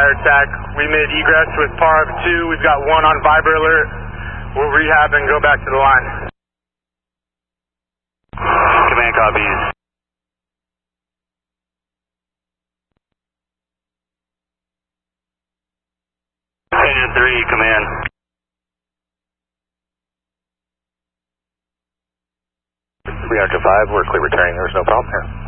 fire attack. We made egress with PAR of 2. We've got 1 on Viber alert. We'll rehab and go back to the line. Command copies. Engine 3, command. Reactor 5, we're clear returning. There's no problem here.